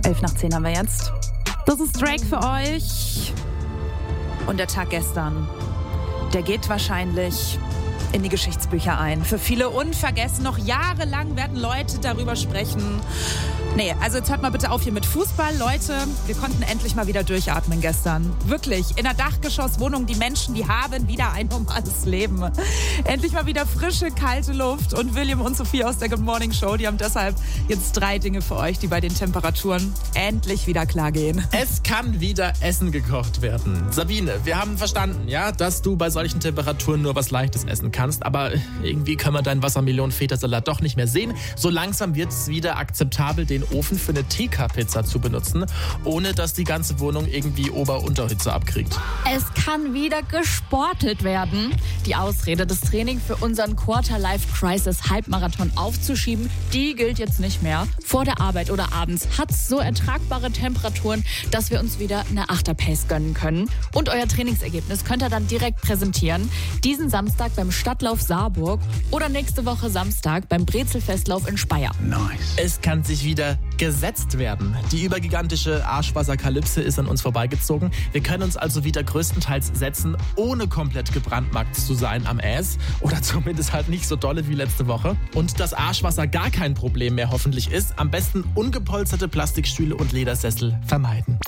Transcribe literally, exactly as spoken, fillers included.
elf nach zehn haben wir jetzt. Das ist Drake für euch. Und der Tag gestern, der geht wahrscheinlich in die Geschichtsbücher ein. Für viele unvergessen. Noch jahrelang werden Leute darüber sprechen. Nee, also jetzt hört mal bitte auf hier mit Fußball. Leute, wir konnten endlich mal wieder durchatmen gestern. Wirklich, in der Dachgeschosswohnung, die Menschen, die haben wieder ein normales Leben. Endlich mal wieder frische, kalte Luft. Und William und Sophie aus der Good Morning Show, die haben deshalb jetzt drei Dinge für euch, die bei den Temperaturen endlich wieder klar gehen. Es kann wieder Essen gekocht werden. Sabine, wir haben verstanden, ja, dass du bei solchen Temperaturen nur was Leichtes essen kannst. Aber irgendwie können wir deinen Wassermelonen-Feta-Salat doch nicht mehr sehen. So langsam wird es wieder akzeptabel, den Ofen für eine T K-Pizza zu benutzen, ohne dass die ganze Wohnung irgendwie Ober-Unterhitze abkriegt. Es kann wieder gesportet werden. Die Ausrede, das Training für unseren Quarter-Life-Crisis-Halbmarathon aufzuschieben, die gilt jetzt nicht mehr. Vor der Arbeit oder abends hat es so ertragbare Temperaturen, dass wir uns wieder eine Achter-Pace gönnen können. Und euer Trainingsergebnis könnt ihr dann direkt präsentieren. Diesen Samstag beim Stadtlauf Saarburg oder nächste Woche Samstag beim Brezelfestlauf in Speyer. Nice. Es kann sich wieder gesetzt werden. Die übergigantische Arschwasserkalypse ist an uns vorbeigezogen. Wir können uns also wieder größtenteils setzen, ohne komplett gebrandmarkt zu sein am Ass. Oder zumindest halt nicht so dolle wie letzte Woche. Und dass Arschwasser gar kein Problem mehr hoffentlich ist, am besten ungepolsterte Plastikstühle und Ledersessel vermeiden.